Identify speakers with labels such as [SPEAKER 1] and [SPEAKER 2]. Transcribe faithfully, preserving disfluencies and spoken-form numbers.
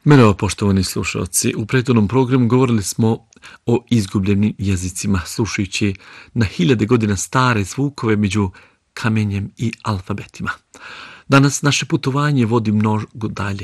[SPEAKER 1] Merhaba poštovani slušalci. U prethodnom programu govorili smo o izgubljenim jezicima, slušajući na hiljade godina stare zvukove među kamenjem i alfabetima. Danas naše putovanje vodi mnogo dalje.